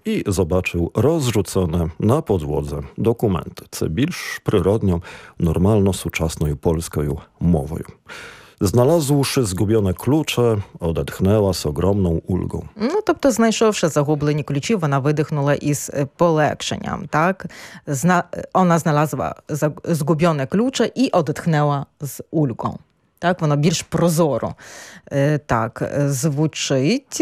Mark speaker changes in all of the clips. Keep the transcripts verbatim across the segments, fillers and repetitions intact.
Speaker 1: i zobaczył rozrzucone na podłodze dokumenty. Co більш природньо, нормально сучасною польською мовою. Знalazłszy zgubione klucze, odetchnęła z ogromną ulgą.
Speaker 2: Ну, тобто, знайшовши загублені ключі, вона видихнула із полегшенням, так? Зна... Вона знalazła zgubione klucze і odetchnęła з ulgą. Так, воно більш прозоро. Так, звучить.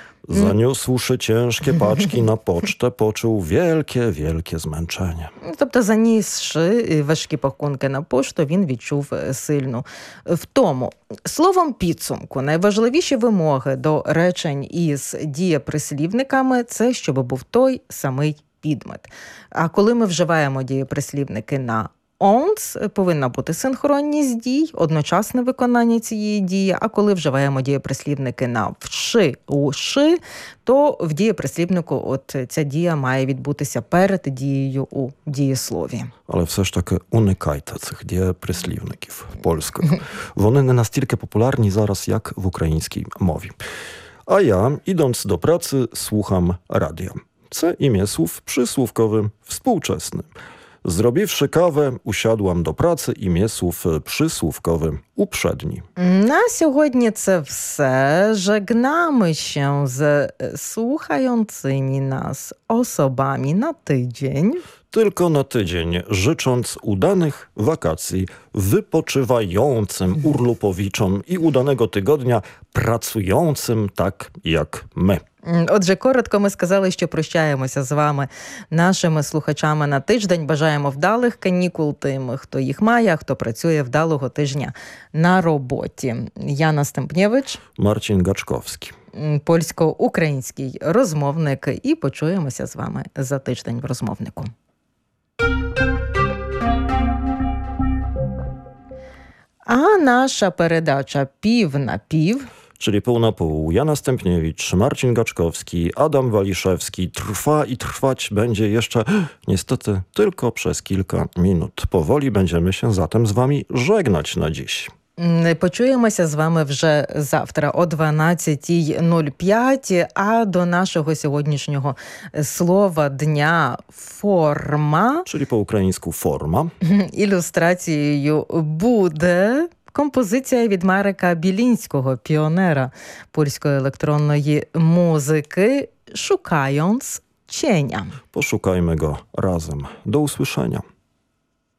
Speaker 1: Zaniósłszy ciężkie paczki na pocztę, poczuł wielkie, wielkie zmęczenie.
Speaker 2: Тобто, занісши важкі пакунки на пошту, він відчув сильну втому. Словом підсумку, найважливіші вимоги до речень із дієприслівниками – це, щоб був той самий підмет. А коли ми вживаємо дієприслівники на «онц», повинна бути синхронність дій, одночасне виконання цієї дії, а коли вживаємо дієприслівники на «вши», «уши», то в дієприслівнику от ця дія має відбутися перед дією у дієслові.
Speaker 1: Але все ж таки уникайте цих дієприслівників польською. Вони не настільки популярні зараз, як в українській мові. A ja, idąc do pracy, słucham radia. C imię słów przysłówkowy współczesny. Zrobiwszy kawę, usiadłam do pracy, imię słów przysłówkowy uprzedni.
Speaker 2: На сьогодні це все. Żegnamy się z słuchającymi nas osobami na tydzień.
Speaker 1: Tylko na tydzień, życząc udanych wakacji wypoczywającym urlopowiczom i udanego tygodnia pracującym tak jak my.
Speaker 2: Отже, коротко ми сказали, що прощаємося з вами, нашими слухачами на тиждень. Бажаємо вдалих канікул тим, хто їх має, а хто працює вдалого тижня на роботі. Яна Стемпнєвич.
Speaker 1: Марчин Гачковський.
Speaker 2: Польсько-український розмовник. І почуємося з вами за тиждень в розмовнику. А наша передача «Пів на пів»,
Speaker 1: czyli pół na pół. Jana Stępniewicz, Marcin Gaczkowski, Adam Waliszewski trwa i trwać będzie jeszcze niestety tylko przez kilka minut. Powoli będziemy się zatem z wami żegnać na dziś.
Speaker 2: Почуємося з вами вже завтра о дванадцятій нуль п'ять, а до нашого сьогоднішнього слова дня «форма»,
Speaker 1: czyli po ukraińsku forma,
Speaker 2: ілюстрацією буде композиція від Марека Білінського, піонера польської електронної музики, «Szukając cienia».
Speaker 1: Poszukajmy go razem. Do usłyszenia.